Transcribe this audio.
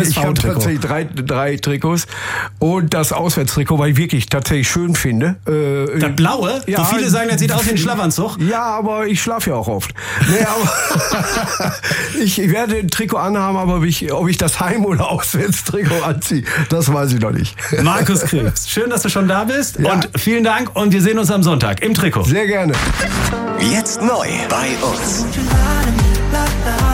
Ich habe tatsächlich drei Trikots und das Auswärtstrikot, weil ich wirklich tatsächlich schön finde. Das Blaue? Ja, wo viele sagen, das sieht aus wie ein Schlafanzug. Ja, aber ich schlafe ja auch oft. Nee, aber ich werde ein Trikot anhaben, aber ob ich das Heim- oder Auswärtstrikot anziehe, das weiß ich noch nicht. Markus Krebs, schön, dass du schon da bist und vielen Dank und wir sehen uns am Sonntag im Trikot. Sehr gerne. Jetzt neu bei uns.